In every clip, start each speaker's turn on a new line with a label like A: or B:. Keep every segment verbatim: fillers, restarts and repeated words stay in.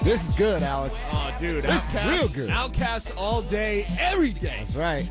A: This is good, Alex.
B: Oh, dude.
A: This
B: Outcast,
A: is real good.
B: Outcast all day, every day.
A: That's right.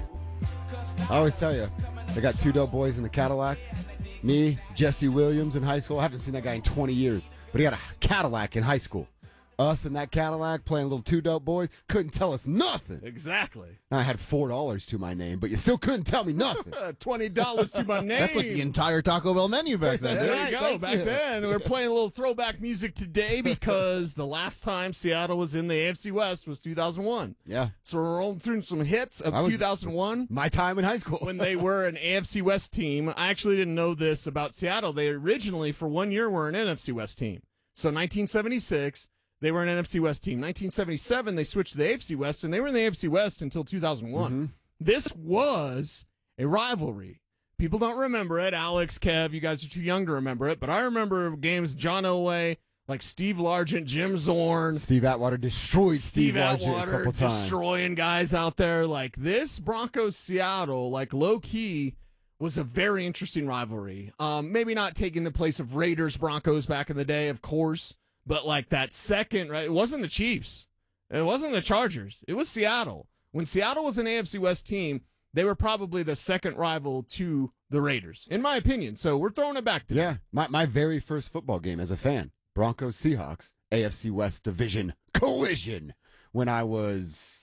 A: I always tell you, they got two dope boys in the Cadillac. Me, Jesse Williams in high school. I haven't seen that guy in twenty years, but he had a Cadillac in high school. Us in that Cadillac playing little two dope boys couldn't tell us nothing.
B: Exactly.
A: I had four dollars to my name, but you still couldn't tell me nothing.
B: twenty dollars to my name.
C: That's like the entire Taco Bell menu back then.
B: There
C: dude.
B: you go.
A: Thank
B: Back
A: you.
B: then, we were playing a little throwback music today because the last time Seattle was in the A F C West was two thousand one.
A: Yeah.
B: So we're rolling through some hits of
A: I was-
B: two thousand one.
A: My time in high school.
B: When they were an A F C West team. I actually didn't know this about Seattle. They originally, for one year, were an N F C West team. So nineteen seventy-six, they were an N F C West team. nineteen seventy-seven, they switched to the A F C West, and they were in the A F C West until two thousand one.
A: Mm-hmm.
B: This was a rivalry. People don't remember it. Alex, Kev, you guys are too young to remember it, but I remember games John Elway, like Steve Largent, Jim Zorn.
A: Steve Atwater destroyed Steve,
B: Steve
A: Largent a
B: Atwater
A: couple times.
B: destroying guys out there. Like this Broncos Seattle, like low key, was a very interesting rivalry. Um, maybe not taking the place of Raiders Broncos back in the day, of course, but like that second, right? It wasn't the Chiefs, it wasn't the Chargers, it was Seattle. When Seattle was an A F C West team, they were probably the second rival to the Raiders, in my opinion. So we're throwing it back to
A: Yeah, my, my very first football game as a fan, Broncos Seahawks, A F C West Division collision, when I was,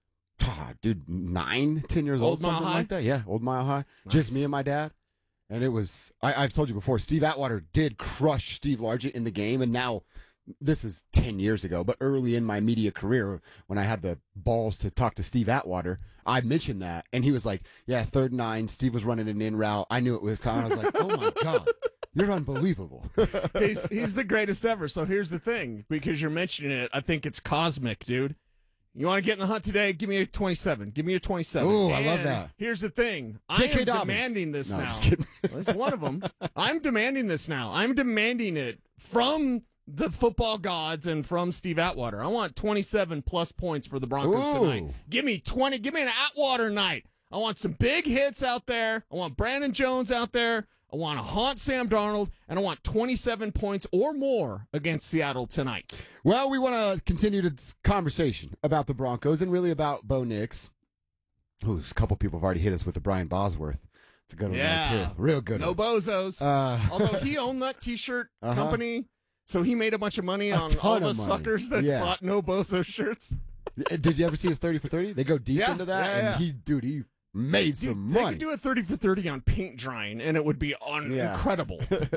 A: ah, dude, nine, ten years old,
B: Old Mile
A: something
B: High?
A: like that. Yeah, Old Mile High.
B: Nice.
A: Just me and my dad. And it was, I, I've told you before, Steve Atwater did crush Steve Largent in the game. And now, this is ten years ago, but early in my media career, when I had the balls to talk to Steve Atwater, I mentioned that. And he was like, yeah, third and nine, Steve was running an in route. I knew it was coming. I was like, oh my God, you're unbelievable.
B: he's he's the greatest ever. So here's the thing, because you're mentioning it, I think it's cosmic, dude. You want to get in the hunt today? Give me a twenty-seven. Give me a twenty-seven.
A: Ooh, I love
B: And
A: that.
B: Here's the thing.
A: J K
B: I am
A: Dobbins.
B: demanding this
A: No, I'm
B: now.
A: just kidding.
B: That's one of them. I'm demanding this now. I'm demanding it from the football gods and from Steve Atwater. I want twenty-seven plus points for the Broncos
A: Ooh.
B: tonight. Give me twenty. Give me an Atwater night. I want some big hits out there. I want Brandon Jones out there. I want to haunt Sam Darnold, and I want twenty-seven points or more against Seattle tonight.
A: Well, we want to continue this conversation about the Broncos and really about Bo Nix. Ooh, a couple people have already hit us with the Brian Bosworth. It's a good one
B: Yeah.
A: there, too. Real good
B: No
A: one.
B: bozos.
A: Uh,
B: Although he owned that T-shirt
A: Uh-huh.
B: company, so he made a bunch of money
A: A
B: on
A: ton
B: all
A: of
B: the
A: money.
B: suckers that
A: Yeah.
B: bought No Bozo shirts.
A: Did you ever see his thirty for thirty? They go deep
B: Yeah,
A: into that,
B: yeah,
A: and
B: yeah.
A: he, dude, he made
B: Dude,
A: some
B: they
A: money.
B: could do a thirty for thirty on paint drying, and it would be un-
A: Yeah.
B: incredible.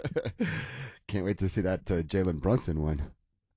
A: Can't wait to see that uh, Jalen Brunson one.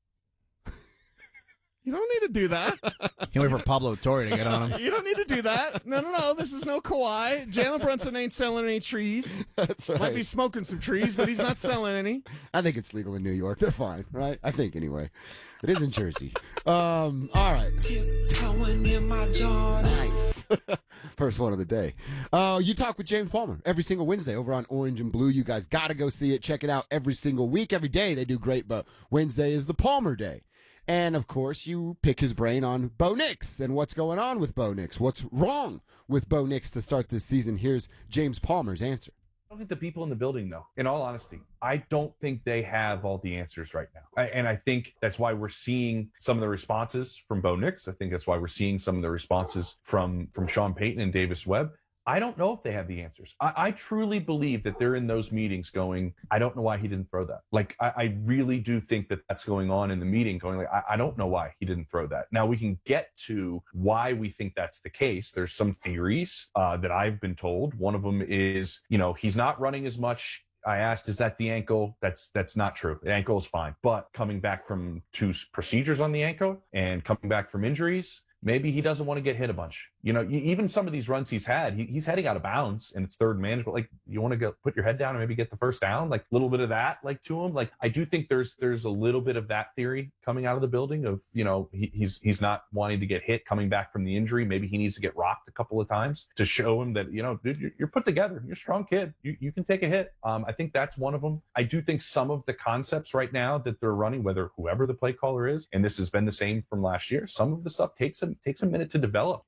B: You don't need to do that.
C: Can't wait for Pablo Torre to get on him.
B: You don't need to do that. No, no, no. This is no Kawhi. Jalen Brunson ain't selling any trees.
A: That's right.
B: Might be smoking some trees, but he's not selling any.
A: I think it's legal in New York. They're fine, right? I think anyway. It is in Jersey. Um, all right.
D: Tiptoeing in my jar.
A: Nice. First one of the day. Uh, you talk with James Palmer every single Wednesday over on Orange and Blue. You guys got to go see it. Check it out every single week. Every day they do great, but Wednesday is the Palmer Day. And, of course, you pick his brain on Bo Nix and what's going on with Bo Nix. What's wrong with Bo Nix to start this season? Here's James Palmer's answer.
E: I don't think the people in the building know. In all honesty, I don't think they have all the answers right now. I, and I think that's why we're seeing some of the responses from Bo Nix. I think that's why we're seeing some of the responses from, from Sean Payton and Davis Webb. I don't know if they have the answers. I, I truly believe that they're in those meetings going, I don't know why he didn't throw that. Like, I, I really do think that that's going on in the meeting, going like, I, I don't know why he didn't throw that. Now we can get to why we think that's the case. There's some theories uh, that I've been told. One of them is, you know, he's not running as much. I asked, is that the ankle? That's that's not true. The ankle is fine. But coming back from two procedures on the ankle and coming back from injuries, maybe he doesn't want to get hit a bunch. You know, even some of these runs he's had, he, he's heading out of bounds and it's third and management. Like, you want to go put your head down and maybe get the first down, like a little bit of that, like to him. Like, I do think there's there's a little bit of that theory coming out of the building of, you know, he, he's he's not wanting to get hit coming back from the injury. Maybe he needs to get rocked a couple of times to show him that, you know, dude, you're, you're put together. You're a strong kid. You, you can take a hit. Um, I think that's one of them. I do think some of the concepts right now that they're running, whether whoever the play caller is, and this has been the same from last year, some of the stuff takes a, takes a minute to develop. And if he's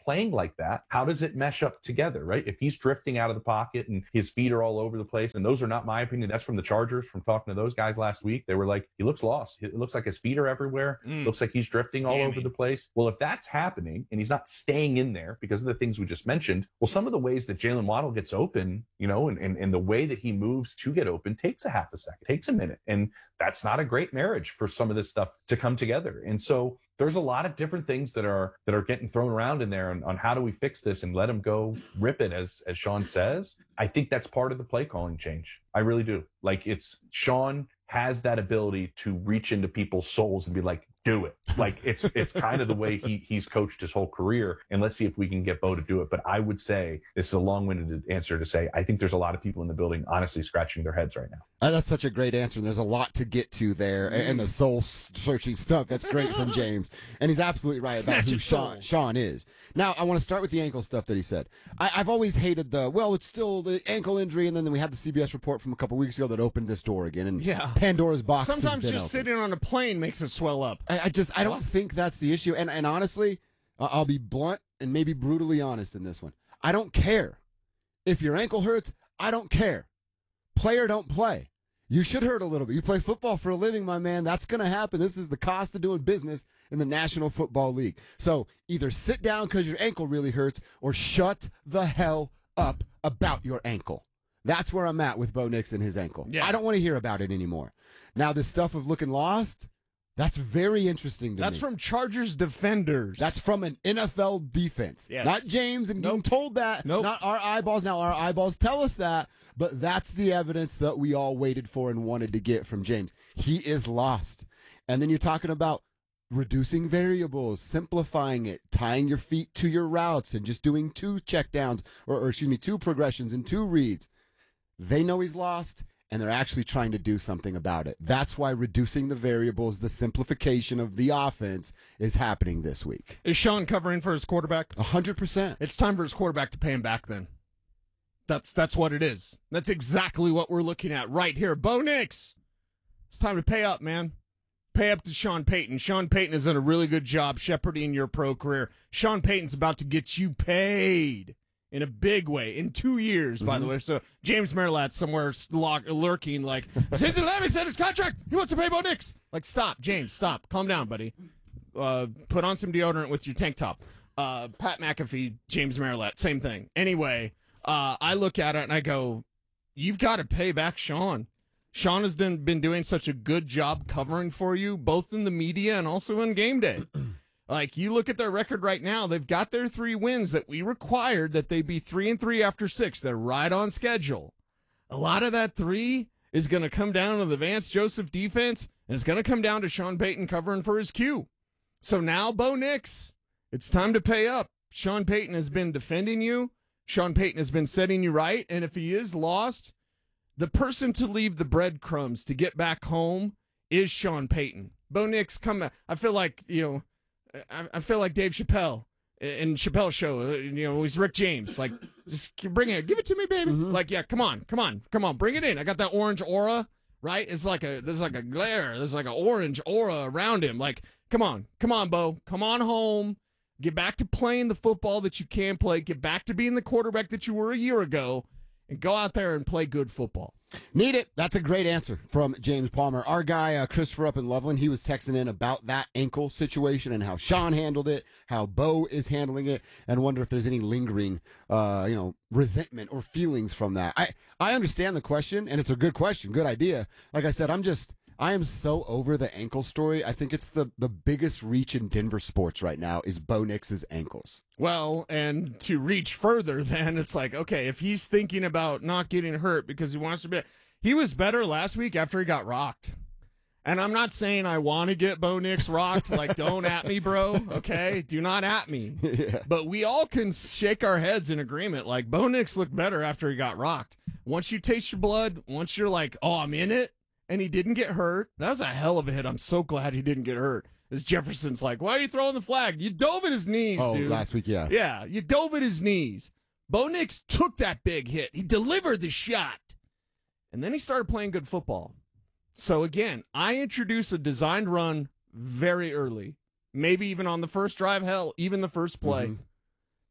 E: playing like that, how does it mesh up together, right? If he's drifting out of the pocket and his feet are all over the place, and those are not my opinion, that's from the Chargers, from talking to those guys last week. They were like, he looks lost. It looks like his feet are everywhere.
B: Mm.
E: Looks like he's drifting all
B: Damn
E: over
B: me.
E: the place. Well, if that's happening and he's not staying in there because of the things we just mentioned, well, some of the ways that Jalen Waddle gets open, you know, and, and, and the way that he moves to get open takes a half a second, takes a minute. And that's not a great marriage for some of this stuff to come together. And so there's a lot of different things that are that are getting thrown around in there on, on how do we fix this and let him go rip it, as as Sean says. I think that's part of the play calling change. I really do. Like, it's Sean has that ability to reach into people's souls and be like, do it. Like, it's it's kind of the way he he's coached his whole career. And let's see if we can get Bo to do it. But I would say, this is a long-winded answer to say, I think there's a lot of people in the building honestly scratching their heads right now.
A: Uh, that's such a great answer, and there's a lot to get to there, and, and the soul-searching stuff. That's great from James, and he's absolutely right about who
B: Snatching
A: Sean,
B: souls.
A: Sean is. Now, I want to start with the ankle stuff that he said. I, I've always hated the, well, it's still the ankle injury, and then we had the C B S report from a couple weeks ago that opened this door again, and
B: Yeah.
A: Pandora's box has
B: Sometimes
A: been
B: just
A: opened.
B: sitting on a plane makes it swell up.
A: I, I just, I don't think that's the issue, and, and honestly, uh, I'll be blunt and maybe brutally honest in this one. I don't care. If your ankle hurts, I don't care. Play or don't play. You should hurt a little bit. You play football for a living, my man. That's going to happen. This is the cost of doing business in the National Football League. So either sit down because your ankle really hurts or shut the hell up about your ankle. That's where I'm at with Bo Nix and his ankle.
B: Yeah.
A: I don't want to hear about it anymore. Now, this stuff of looking lost, that's very interesting to
B: That's
A: me.
B: from Chargers defenders.
A: That's from an N F L defense.
B: Yes.
A: Not James and getting
B: Nope.
A: told that.
B: Nope.
A: Not our eyeballs. Now, our eyeballs tell us that, but that's the evidence that we all waited for and wanted to get from James. He is lost. And then you're talking about reducing variables, simplifying it, tying your feet to your routes, and just doing two checkdowns, or, or excuse me, two progressions and two reads. They know he's lost, and they're actually trying to do something about it. That's why reducing the variables, the simplification of the offense is happening this week.
B: Is Sean covering for his quarterback?
A: A hundred percent.
B: It's time for his quarterback to pay him back then. That's that's what it is. That's exactly what we're looking at right here. Bo Nix, it's time to pay up, man. Pay up to Sean Payton. Sean Payton has done a really good job shepherding your pro career. Sean Payton's about to get you paid in a big way in two years, by the way. So James Merlat's somewhere lock, lurking like, Season eleven said his contract. He wants to pay Bo Nix. Like, stop, James, stop. Calm down, buddy. Uh, put on some deodorant with your tank top. Uh, Pat McAfee, James Merlat, same thing. Anyway, uh, I look at it and I go, you've got to pay back Sean. Sean has done, been doing such a good job covering for you, both in the media and also on game day. Like, you look at their record right now, they've got their three wins that we required that they be three and three after six. They're right on schedule. A lot of that three is going to come down to the Vance Joseph defense, and it's going to come down to Sean Payton covering for his Q. So now, Bo Nix, it's time to pay up. Sean Payton has been defending you. Sean Payton has been setting you right. And if he is lost, the person to leave the breadcrumbs to get back home is Sean Payton. Bo Nix, come back. I feel like, you know, I, I feel like Dave Chappelle in Chappelle's show. uh, You know, he's Rick James. Like, just bring it. Give it to me, baby. Like, yeah, come on, come on, come on. Bring it in. I got that orange aura, right? It's like a, there's like a glare. There's like an orange aura around him. Like, come on, come on, Bo. Come on home. Get back to playing the football that you can play. Get back to being the quarterback that you were a year ago. And go out there and play good football.
A: Need it. That's a great answer from James Palmer. Our guy, uh, Christopher up in Loveland, he was texting in about that ankle situation and how Sean handled it, how Bo is handling it, and wonder if there's any lingering, uh, you know, resentment or feelings from that. I, I understand the question, and it's a good question, good idea. Like I said, I'm just, I am so over the ankle story. I think it's the, the biggest reach in Denver sports right now is Bo Nix's ankles.
B: Well, and to reach further, then it's like, okay, if he's thinking about not getting hurt because he wants to be, he was better last week after he got rocked. And I'm not saying I want to get Bo Nix rocked. Like, don't at me, bro. Okay, do not at me.
A: Yeah.
B: But we all can shake our heads in agreement. Like, Bo Nix looked better after he got rocked. Once you taste your blood, once you're like, oh, I'm in it, and he didn't get hurt. That was a hell of a hit. I'm so glad he didn't get hurt. As Jefferson's like, why are you throwing the flag? You dove at his knees,
A: Oh,
B: dude.
A: last week, yeah.
B: Yeah, you dove at his knees. Bo Nix took that big hit. He delivered the shot. And then he started playing good football. So again, I introduced a designed run very early. Maybe even on the first drive, hell, even the first play.
A: Mhm.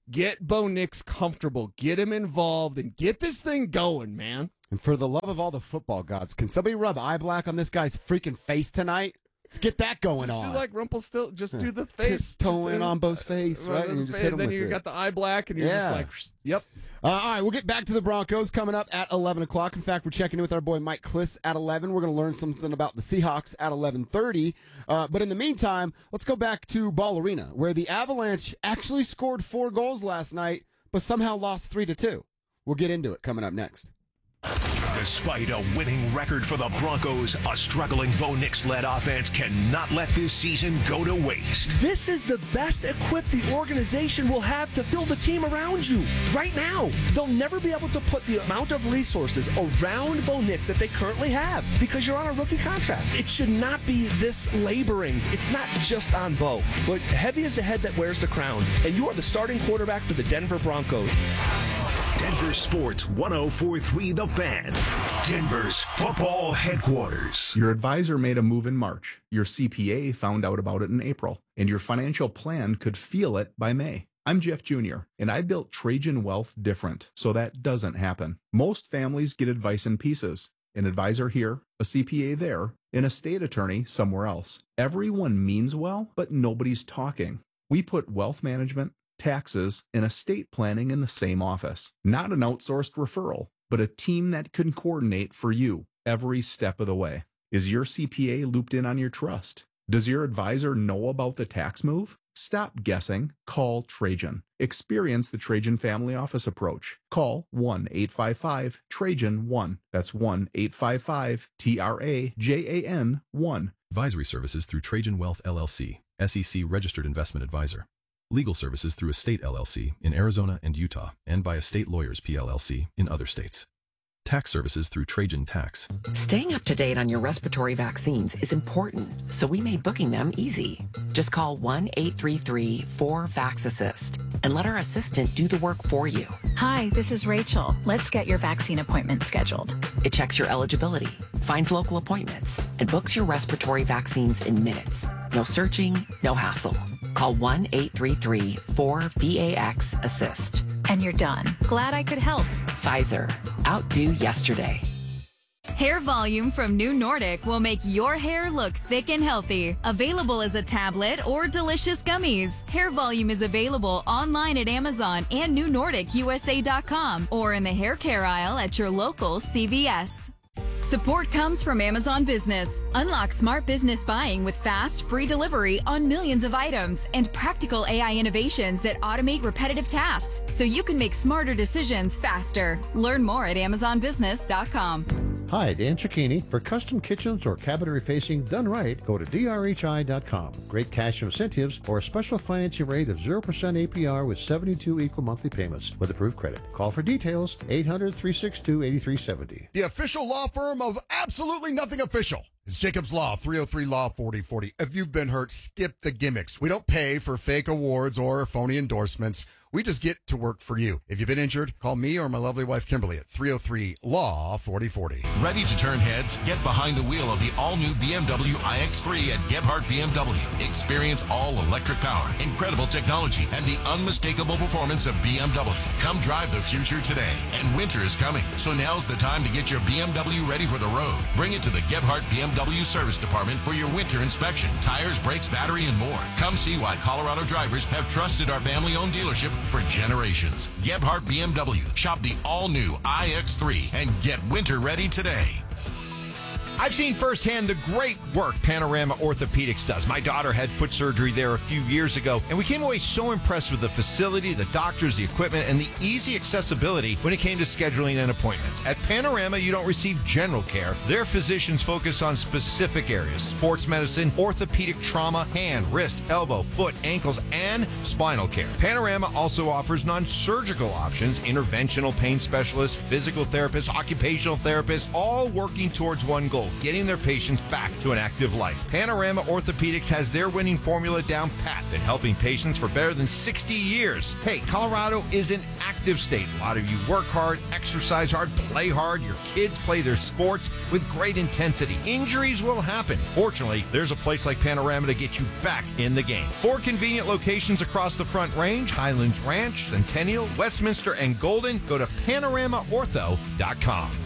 B: Get Bo Nix comfortable, get him involved, and get this thing going, man.
A: And for the love of all the football gods, can somebody rub eye black on this guy's freaking face tonight? Let's get that going
B: just
A: on.
B: do like Rumpelstiltskin, just do the face.
A: Tiptoeing
B: just,
A: on Bo's face, right? And you just hit him
B: then
A: with
B: you
A: it.
B: got the eye black, and you're
A: Yeah.
B: just like, yep.
A: Uh, all right, we'll get back to the Broncos coming up at eleven o'clock. In fact, we're checking in with our boy Mike Kliss at eleven. We're going to learn something about the Seahawks at eleven thirty. Uh, but in the meantime, let's go back to Ball Arena, where the Avalanche actually scored four goals last night, but somehow lost three to two. We'll get into it coming up next.
F: Despite a winning record for the Broncos, a struggling Bo Nix-led offense cannot let this season go to waste.
G: This is the best equipped the organization will have to build a team around you. Right now, they'll never be able to put the amount of resources around Bo Nix that they currently have because you're on a rookie contract. It should not be this laboring. It's not just on Bo, but heavy is the head that wears the crown, and you are the starting quarterback for the Denver Broncos.
F: Denver Sports one oh four point three The Fan, Denver's football headquarters.
H: Your advisor made a move in March. Your C P A found out about it in April, and your financial plan could feel it by May. I'm Jeff Junior, and I built Trajan Wealth different, so that doesn't happen. Most families get advice in pieces. An advisor here, a C P A there, and a state attorney somewhere else. Everyone means well, but nobody's talking. We put wealth management, taxes, and estate planning in the same office. Not an outsourced referral, but a team that can coordinate for you every step of the way. Is your C P A looped in on your trust? Does your advisor know about the tax move? Stop guessing. Call Trajan. Experience the Trajan Family Office approach. Call one eight five five Trajan one. That's one eight five five T R A J A N one.
I: Advisory services through Trajan Wealth L L C, S E C Registered Investment Advisor. Legal services through Estate L L C in Arizona and Utah, and by Estate Lawyers P L L C in other states. Tax services through Trajan Tax.
J: Staying up to date on your respiratory vaccines is important, so we made booking them easy. Just call one eight three three four vax assist and let our assistant do the work for you.
K: Hi, this is Rachel. Let's get your vaccine appointment scheduled.
J: It checks your eligibility, finds local appointments, and books your respiratory vaccines in minutes. No searching, no hassle. Call one eight three three four V A X assist.
K: And you're done. Glad I could help.
J: Pfizer. Outdo yesterday.
L: Hair Volume from New Nordic will make your hair look thick and healthy. Available as a tablet or delicious gummies. Hair Volume is available online at Amazon and new nordic U S A dot com or in the hair care aisle at your local C V S. Support comes from Amazon Business. Unlock smart business buying with fast, free delivery on millions of items and practical A I innovations that automate repetitive tasks so you can make smarter decisions faster. Learn more at amazon business dot com.
M: Hi, Dan Cicchini. For custom kitchens or cabinetry facing done right, go to D R H I dot com. Great cash incentives or a special financing rate of zero percent A P R with seventy-two equal monthly payments with approved credit. Call for details, eight hundred, three six two, eight three seven zero.
N: The official law firm of absolutely nothing official. It's Jacobs Law, three oh three Law forty forty. If you've been hurt, skip the gimmicks. We don't pay for fake awards or phony endorsements. We just get to work for you. If you've been injured, call me or my lovely wife Kimberly at three oh three Law forty forty.
O: Ready to turn heads? Get behind the wheel of the all-new B M W i X three at Gebhardt B M W. Experience all-electric power, incredible technology, and the unmistakable performance of B M W. Come drive the future today. And winter is coming, so now's the time to get your B M W ready for the road. Bring it to the Gebhardt B M W Service Department for your winter inspection. Tires, brakes, battery, and more. Come see why Colorado drivers have trusted our family-owned dealership for generations. Gebhardt B M W. Shop the all-new i X three and get winter ready today.
P: I've seen firsthand the great work Panorama Orthopedics does. My daughter had foot surgery there a few years ago, and we came away so impressed with the facility, the doctors, the equipment, and the easy accessibility when it came to scheduling an appointment. At Panorama, you don't receive general care. Their physicians focus on specific areas: sports medicine, orthopedic trauma, hand, wrist, elbow, foot, ankles, and spinal care. Panorama also offers non-surgical options: interventional pain specialists, physical therapists, occupational therapists, all working towards one goal: getting their patients back to an active life. Panorama Orthopedics has their winning formula down pat, been helping patients for better than sixty years. Hey, Colorado is an active state. A lot of you work hard, exercise hard, play hard. Your kids play their sports with great intensity. Injuries will happen. Fortunately, there's a place like Panorama to get you back in the game. Four convenient locations across the Front Range: Highlands Ranch, Centennial, Westminster, and Golden. Go to panorama ortho dot com.